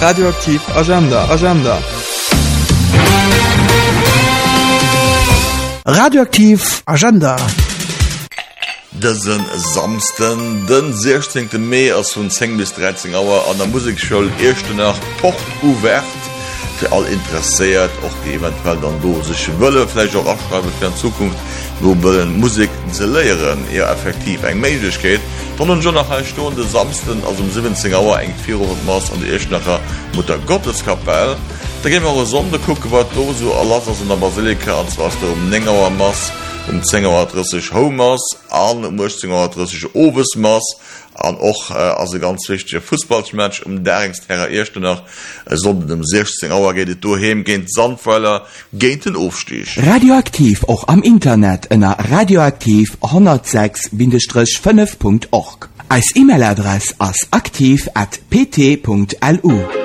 Radioaktiv Agenda. Radioaktiv Agenda. Dëssen samsten den 16. Mai ass vun 10 bis 13 Auer an der Musikschule Erste nach Port ouvert fir all interessiert och die eventuell dann do sech wëlle vielleicht auch abschreiben fir in Zukunft wo bëllen Musik ze leieren eher effektiv eng Meigkeet dann schon nach Stunde samsten as 17 Auer eng 400 Mass an die Erschnacher Mutter Gotteskapelle. Da gehen wir Sonde gucken wat do so alles in der Basilika ans was du 9er Mass 10er Homers an 18er Ovesmass an och as ganz wichtige Fußballmatch derringster erste nach sonde dem 16 Auer geht du hem gehen Sandpfeiler gehen den Aufstich. Radioaktiv auch am Internet in radioaktiv 106-5.org. Als E-Mail-Adresse als aktiv@pt.lu.